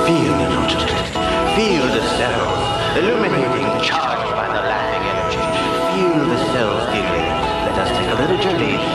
Feel, little children. Feel the cells illuminating, charged by the laughing energy. Feel the cells giggling. Let us take a little journey